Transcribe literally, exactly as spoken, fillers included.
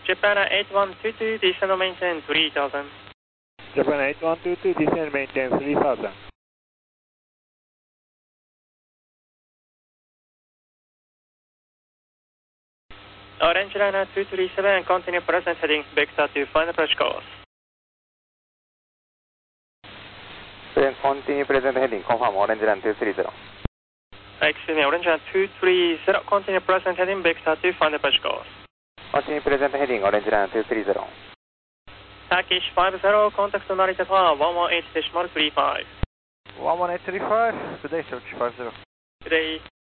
Japan eight one two two, descend maintain three thousand. Japan eight one two two, descend maintain three thousand. Orange Liner two three seven, continue present heading, vector to final approach course. Continue present heading, confirm Orange Line two three zero. Excuse me, Orange Line two three zero, continue present heading, vector to final approach course. Continue present heading, Orange Line two three zero. Turkish five zero, contact Narita Tower one one eight decimal three five. one one eight three five, good day, Turkish five zero. Good day.